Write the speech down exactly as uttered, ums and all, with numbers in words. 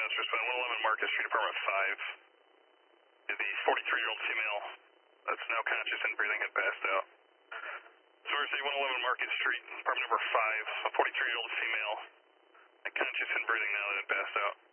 That's respond one eleven Market Street, apartment five. The forty-three-year-old female that's now conscious and breathing had passed out. Source one eleven Market Street, apartment number five, a forty-three-year-old female, and conscious and breathing now that had passed out.